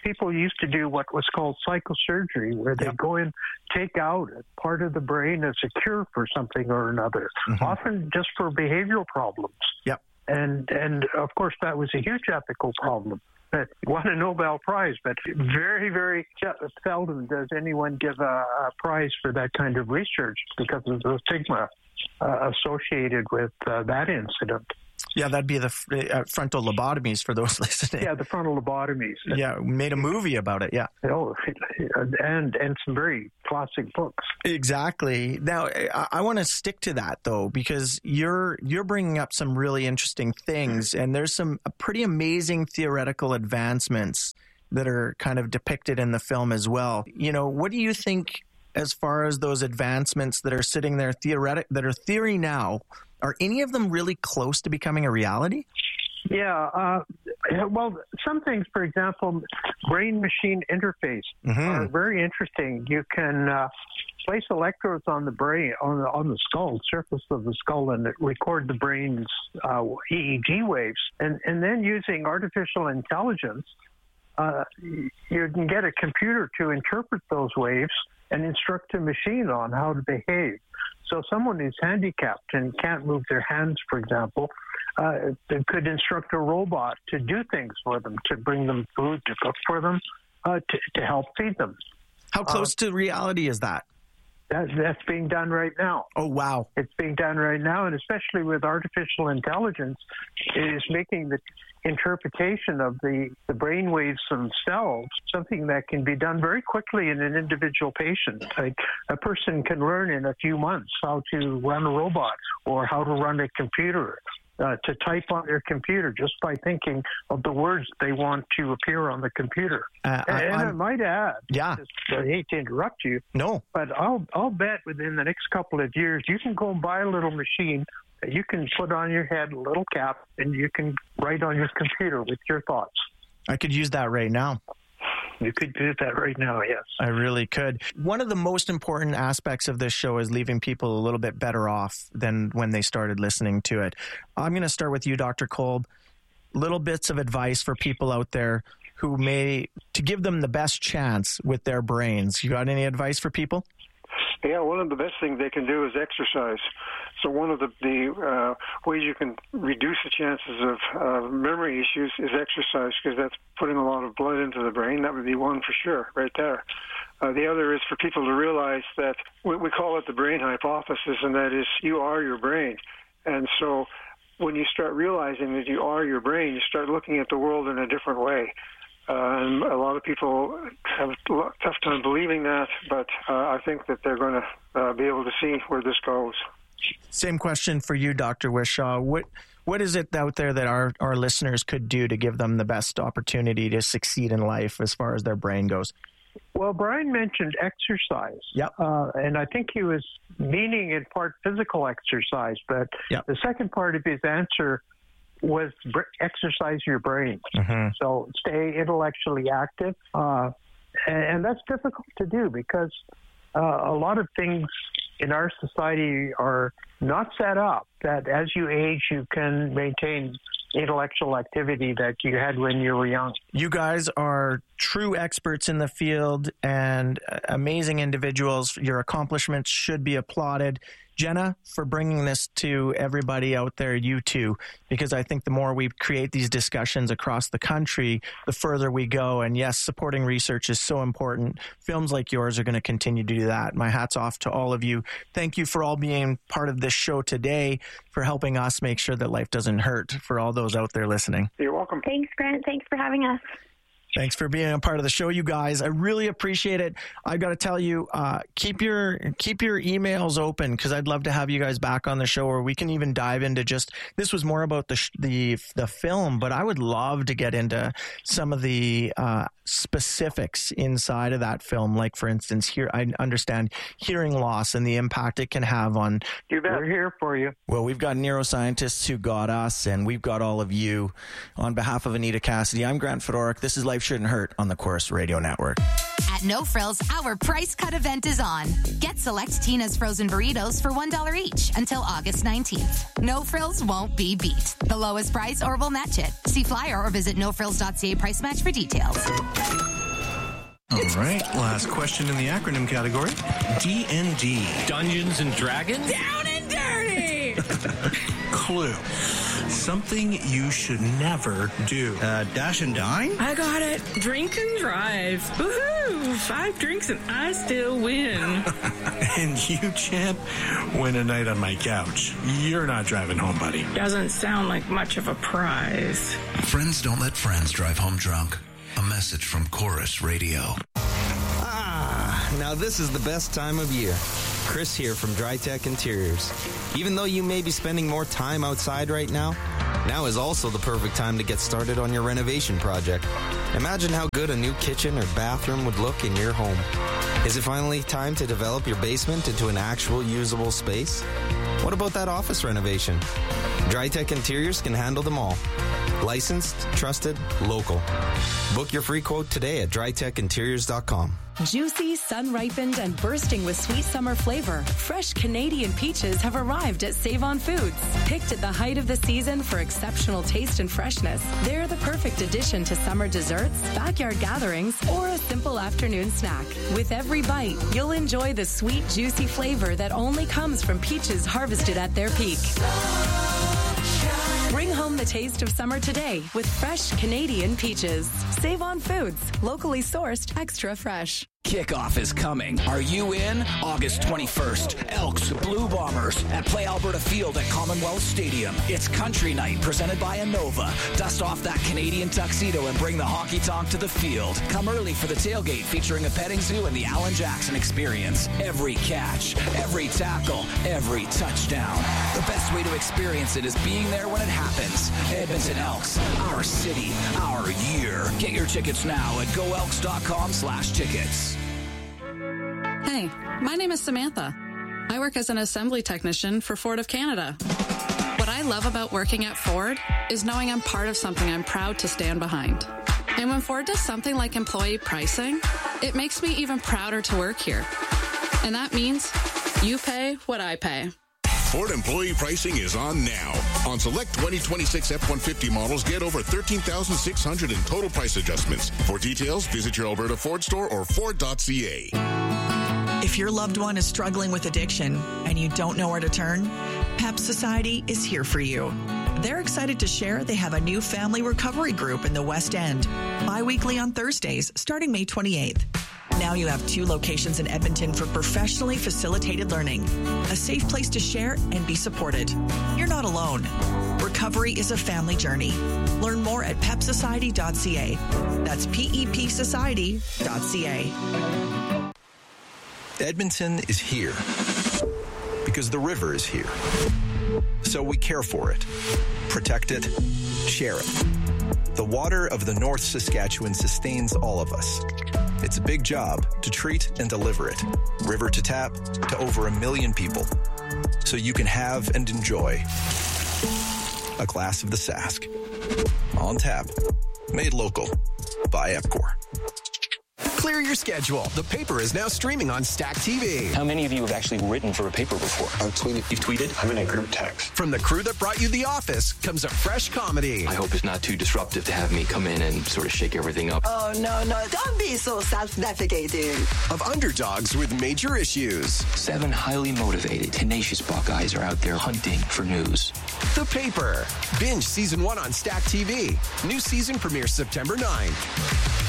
people used to do what was called psychosurgery, where they yep. go in, take out part of the brain as a cure for something or another, mm-hmm. often just for behavioral problems. Yep. And, and of course, that was a huge ethical problem. That won a Nobel Prize, but very, very seldom does anyone give a, a prize for that kind of research because of the stigma uh, associated with uh, that incident. Yeah, that'd be the uh, frontal lobotomies for those listening. Yeah, the frontal lobotomies. Yeah, we made a movie about it, yeah. Oh, and and some very classic books. Exactly. Now, I, I want to stick to that, though, because you're you're bringing up some really interesting things, and there's some pretty amazing theoretical advancements that are kind of depicted in the film as well. You know, what do you think as far as those advancements that are sitting there theoretic that are theory now? Are any of them really close to becoming a reality? Yeah. Uh, well, some things, for example, brain-machine interface mm-hmm. are very interesting. You can uh, place electrodes on the brain, on the, on the skull, surface of the skull, and record the brain's uh, E E G waves. And, and then using artificial intelligence, uh, you can get a computer to interpret those waves and instruct a machine on how to behave. So someone who's handicapped and can't move their hands, for example, uh, could instruct a robot to do things for them, to bring them food, to cook for them, uh, to, to help feed them. How close uh, to reality is that? that? That's being done right now. Oh, wow. It's being done right now, and especially with artificial intelligence, it is making the interpretation of the, the brain waves themselves something that can be done very quickly in an individual patient. Like a person can learn in a few months how to run a robot or how to run a computer, uh, to type on their computer just by thinking of the words they want to appear on the computer. Uh, I, and I'm, I might add, yeah. just, I hate to interrupt you, no, but I'll I'll bet within the next couple of years you can go and buy a little machine you can put on your head a little cap, and you can write on your computer with your thoughts. I could use that right now. You could do that right now, yes. I really could. One of the most important aspects of this show is leaving people a little bit better off than when they started listening to it. I'm going to start with you, Doctor Kolb. Little bits of advice for people out there who may, to give them the best chance with their brains. You got any advice for people? Yeah, one of the best things they can do is exercise. So one of the, the uh, ways you can reduce the chances of uh, memory issues is exercise, because that's putting a lot of blood into the brain. That would be one for sure, right there. Uh, the other is for people to realize that we, we call it the brain hypothesis, and that is you are your brain. And so when you start realizing that you are your brain, you start looking at the world in a different way. Uh, and a lot of people have a tough time believing that, but uh, I think that they're going to uh, be able to see where this goes. Same question for you, Doctor Wishaw. What what is it out there that our, our listeners could do to give them the best opportunity to succeed in life as far as their brain goes? Well, Brian mentioned exercise. Yep. Uh, and I think he was meaning in part physical exercise, but yep. the second part of his answer was exercise your brain. Mm-hmm. So stay intellectually active. Uh, and, and that's difficult to do because uh, a lot of things in our society are not set up that as you age, you can maintain intellectual activity that you had when you were young. You guys are true experts in the field and amazing individuals. Your accomplishments should be applauded. Jenna, for bringing this to everybody out there, you too, because I think the more we create these discussions across the country, the further we go. And yes, supporting research is so important. Films like yours are going to continue to do that. My hat's off to all of you. Thank you for all being part of this show today, for helping us make sure that life doesn't hurt for all those out there listening. You're welcome. Thanks, Grant. Thanks for having us. Thanks for being a part of the show, you guys. I really appreciate it. I got to tell you, uh, keep your keep your emails open, because I'd love to have you guys back on the show, or we can even dive into just, this was more about the sh- the the film, but I would love to get into some of the uh, specifics inside of that film. Like, for instance, here I understand hearing loss and the impact it can have on. You bet. We're here for you. Well, we've got neuroscientists who got us, and we've got all of you. On behalf of Anita Cassidy, I'm Grant Fedoruk. This is Life Life Shouldn't Hurt on the Chorus Radio Network. At No Frills, our price cut event is on. Get select Tina's frozen burritos for one dollar each until August nineteenth. No Frills won't be beat. The lowest price or we'll match it. See flyer or visit no frills dot c a price match for details. All right, last question in the acronym category. D and D. Dungeons and Dragons? Down and dirty! Clue. Something you should never do. Uh, dash and dine? I got it. Drink and drive. Woohoo! Five drinks and I still win. And you, champ, win a night on my couch. You're not driving home, buddy. Doesn't sound like much of a prize. Friends don't let friends drive home drunk. A message from Chorus Radio. Ah, now this is the best time of year. Chris here from DryTech Interiors. Even though you may be spending more time outside right now, now is also the perfect time to get started on your renovation project. Imagine how good a new kitchen or bathroom would look in your home. Is it finally time to develop your basement into an actual usable space? What about that office renovation? DryTech Interiors can handle them all. Licensed, trusted, local. Book your free quote today at dry tech interiors dot com. Juicy, sun-ripened, and bursting with sweet summer flavor, fresh Canadian peaches have arrived at Save-On Foods. Picked at the height of the season for exceptional taste and freshness, they're the perfect addition to summer desserts, backyard gatherings, or a simple afternoon snack. With every bite, you'll enjoy the sweet, juicy flavor that only comes from peaches harvested at their peak. Bring home the taste of summer today with fresh Canadian peaches. Save On Foods, locally sourced, extra fresh. Kickoff is coming. Are you in? August twenty-first. Elks, Blue Bombers at Play Alberta Field at Commonwealth Stadium. It's Country Night presented by Innova. Dust off that Canadian tuxedo and bring the honky tonk to the field. Come early for the tailgate featuring a petting zoo and the Alan Jackson experience. Every catch, every tackle, every touchdown. The best way to experience it is being there when it happens. Edmonton Elks, our city, our year. Get your tickets now at go elks dot com slash tickets. Hey, my name is Samantha. I work as an assembly technician for Ford of Canada. What I love about working at Ford is knowing I'm part of something I'm proud to stand behind. And when Ford does something like employee pricing, it makes me even prouder to work here. And that means you pay what I pay. Ford employee pricing is on now. On select twenty twenty-six F one fifty models, get over thirteen thousand six hundred in total price adjustments. For details, visit your Alberta Ford store or ford dot c a. If your loved one is struggling with addiction and you don't know where to turn, PEP Society is here for you. They're excited to share they have a new family recovery group in the West End, bi-weekly on Thursdays, starting May twenty-eighth. Now you have two locations in Edmonton for professionally facilitated learning, a safe place to share and be supported. You're not alone. Recovery is a family journey. Learn more at pep society dot c a. That's P E P society dot c a. Edmonton is here because the river is here. So we care for it, protect it, share it. The water of the North Saskatchewan sustains all of us. It's a big job to treat and deliver it, river to tap, to over a million people, so you can have and enjoy a glass of the Sask. On tap, made local by Epcor. Clear your schedule. The Paper is now streaming on Stack T V. How many of you have actually written for a paper before? I've tweeted. You've tweeted? I'm in a group text. From the crew that brought you The Office comes a fresh comedy. I hope it's not too disruptive to have me come in and sort of shake everything up. Oh, no, no. Don't be so self-defecating. Of underdogs with major issues. Seven highly motivated, tenacious Buckeyes are out there hunting for news. The Paper. Binge season one on Stack T V. New season premieres September ninth.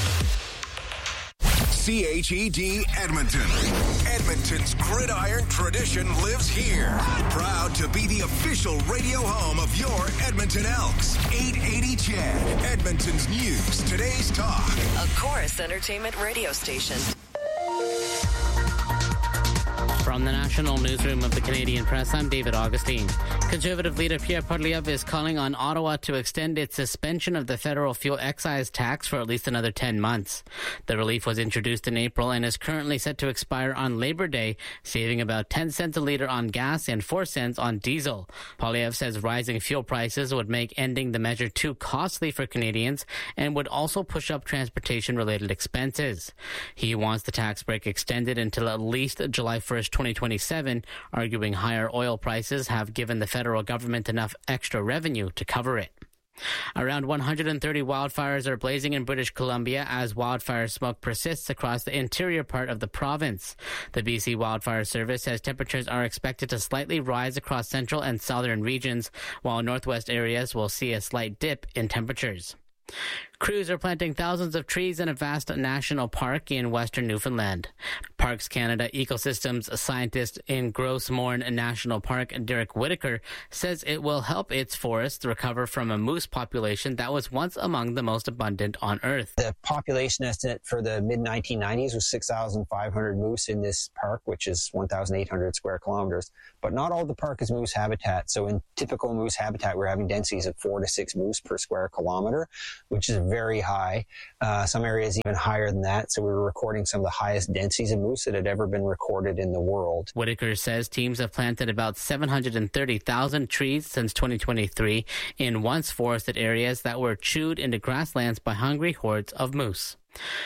C H E D Edmonton. Edmonton's gridiron tradition lives here. Proud to be the official radio home of your Edmonton Elks. eight eighty C H E D, Edmonton's news, today's talk. A Chorus Entertainment radio station. From the National Newsroom of the Canadian Press, I'm David Augustine. Conservative leader Pierre Poilievre is calling on Ottawa to extend its suspension of the federal fuel excise tax for at least another ten months. The relief was introduced in April and is currently set to expire on Labor Day, saving about ten cents a litre on gas and four cents on diesel. Poilievre says rising fuel prices would make ending the measure too costly for Canadians and would also push up transportation-related expenses. He wants the tax break extended until at least July first, twenty twenty-seven, arguing higher oil prices have given the federal government enough extra revenue to cover it. Around one hundred thirty wildfires are blazing in British Columbia as wildfire smoke persists across the interior part of the province. The B C Wildfire Service says temperatures are expected to slightly rise across central and southern regions, while northwest areas will see a slight dip in temperatures. Crews are planting thousands of trees in a vast national park in western Newfoundland. Parks Canada ecosystems scientist in Gros Morne National Park, Derek Whitaker, says it will help its forests recover from a moose population that was once among the most abundant on Earth. The population estimate for the mid nineteen nineties was six thousand five hundred moose in this park, which is one thousand eight hundred square kilometers. But not all the park is moose habitat. So in typical moose habitat, we're having densities of four to six moose per square kilometer, which is very high. Uh, some areas even higher than that. So we were recording some of the highest densities of moose that had ever been recorded in the world. Whitaker says teams have planted about seven hundred thirty thousand trees since twenty twenty-three in once forested areas that were chewed into grasslands by hungry hordes of moose.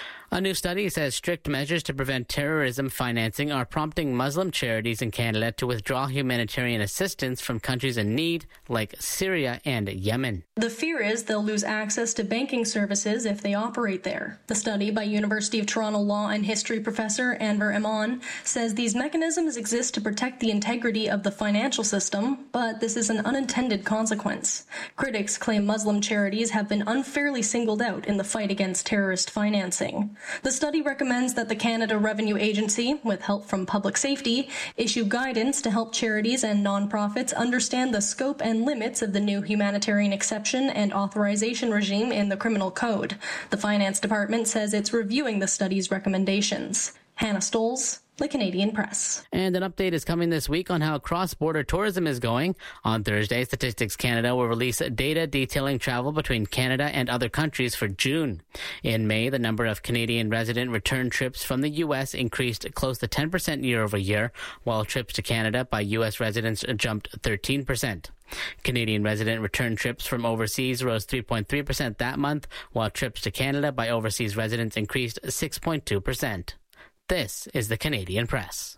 A new study says strict measures to prevent terrorism financing are prompting Muslim charities in Canada to withdraw humanitarian assistance from countries in need like Syria and Yemen. The fear is they'll lose access to banking services if they operate there. The study by University of Toronto law and history professor Anwar Iman says these mechanisms exist to protect the integrity of the financial system, but this is an unintended consequence. Critics claim Muslim charities have been unfairly singled out in the fight against terrorist financing. The study recommends that the Canada Revenue Agency, with help from Public Safety, issue guidance to help charities and nonprofits understand the scope and limits of the new humanitarian exception and authorization regime in the Criminal Code. The Finance Department says it's reviewing the study's recommendations. Hannah Stolz, The Canadian Press. And an update is coming this week on how cross-border tourism is going. On Thursday, Statistics Canada will release data detailing travel between Canada and other countries for June. In May, the number of Canadian resident return trips from the U S increased close to ten percent year over year, while trips to Canada by U S residents jumped thirteen percent. Canadian resident return trips from overseas rose three point three percent that month, while trips to Canada by overseas residents increased six point two percent. This is the Canadian Press.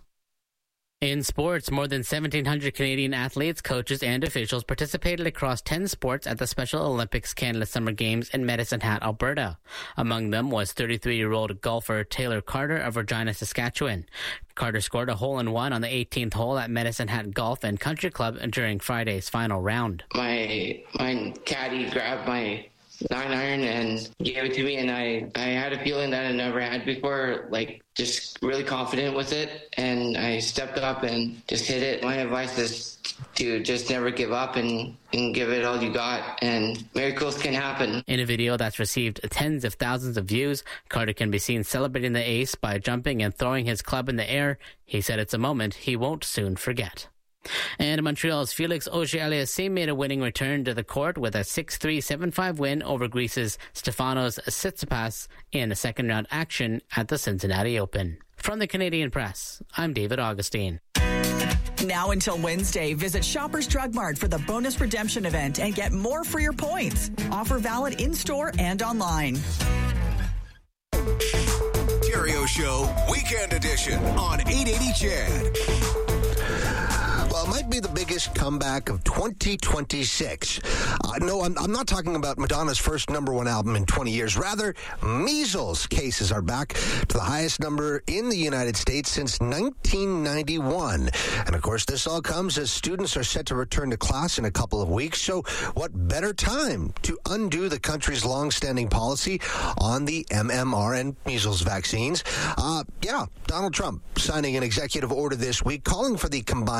In sports, more than seventeen hundred Canadian athletes, coaches, and officials participated across ten sports at the Special Olympics Canada Summer Games in Medicine Hat, Alberta. Among them was thirty-three-year-old golfer Taylor Carter of Regina, Saskatchewan. Carter scored a hole-in-one on the eighteenth hole at Medicine Hat Golf and Country Club during Friday's final round. My, my caddy grabbed my nine iron and gave it to me, and I, I had a feeling that I never had before, like just really confident with it, and I stepped up and just hit it. My advice is to just never give up and, and give it all you got, and miracles can happen. In a video that's received tens of thousands of views, Carter can be seen celebrating the ace by jumping and throwing his club in the air. He said it's a moment he won't soon forget. And Montreal's Felix Auger-Aliassime made a winning return to the court with a six three, seven five win over Greece's Stefanos Tsitsipas in a second-round action at the Cincinnati Open. From the Canadian Press, I'm David Augustine. Now until Wednesday, visit Shoppers Drug Mart for the bonus redemption event and get more for your points. Offer valid in-store and online. Stereo Show Weekend Edition on eight eighty C H E D. Well, it might be the biggest comeback of twenty twenty-six. Uh, no, I'm, I'm not talking about Madonna's first number one album in twenty years. Rather, measles cases are back to the highest number in the United States since nineteen ninety-one. And, of course, this all comes as students are set to return to class in a couple of weeks. So what better time to undo the country's longstanding policy on the M M R and measles vaccines? Uh, yeah, Donald Trump signing an executive order this week calling for the combined measles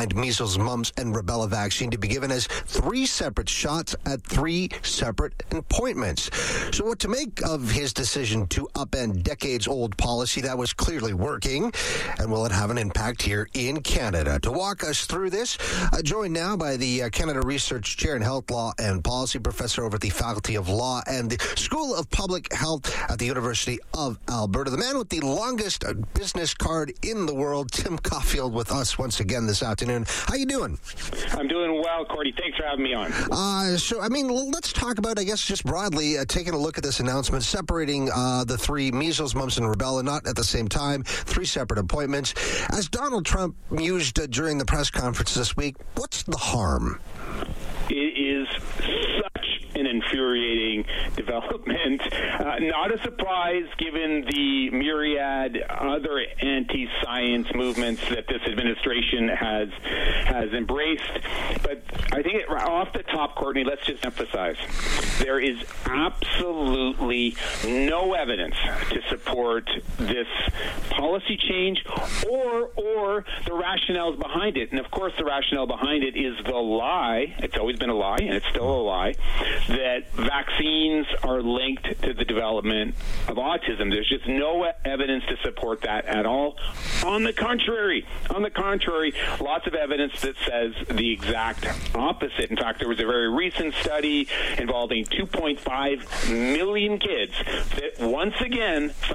measles, mumps, and rubella vaccine to be given as three separate shots at three separate appointments. So what to make of his decision to upend decades-old policy that was clearly working, and will it have an impact here in Canada? To walk us through this, uh, joined now by the uh, Canada Research Chair in Health Law and Policy, Professor over at the Faculty of Law and the School of Public Health at the University of Alberta, the man with the longest business card in the world, Tim Caulfield, with us once again this afternoon. How you doing? I'm doing well, Cordy. Thanks for having me on. Uh, so, I mean, let's talk about, I guess, just broadly, uh, taking a look at this announcement, separating uh, the three, measles, mumps, and rubella, not at the same time, three separate appointments. As Donald Trump mused uh, during the press conference this week, what's the harm? It is such an infuriating development. Uh, not a surprise given the myriad other anti-science movements that this administration has has embraced. But I think it, off the top, Courtney, let's just emphasize, there is absolutely no evidence to support this policy change or or the rationales behind it. And of course, the rationale behind it is the lie. It's always been a lie, and it's still a lie, that vaccines are linked to the development of autism. There's just no evidence to support that at all. On the contrary, on the contrary, lots of evidence that says the exact opposite. In fact, there was a very recent study involving two point five million kids that once again